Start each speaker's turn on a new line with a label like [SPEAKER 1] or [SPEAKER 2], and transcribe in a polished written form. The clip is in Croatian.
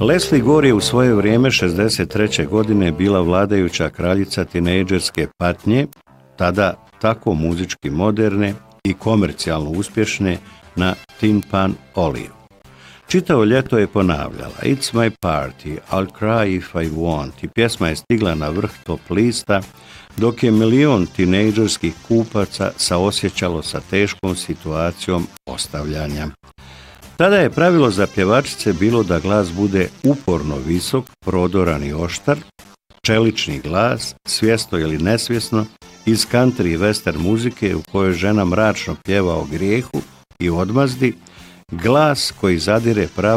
[SPEAKER 1] Leslie Gore je u svoje vrijeme 63. godine bila vladajuća kraljica tinejdžerske patnje, tada tako muzički moderne i komercijalno uspješne na Tin Pan Alley. Čitavo ljeto je ponavljala It's my party, I'll cry if I want i pjesma je stigla na vrh top lista, dok je milion tinejdžerskih kupaca saosjećalo sa teškom situacijom ostavljanja. Tada je pravilo za pjevačice bilo da glas bude uporno visok, prodoran i oštar, čelični glas, svjesno ili nesvjesno, iz country i western muzike u kojoj žena mračno pjeva o grijehu i odmazdi, glas koji zadire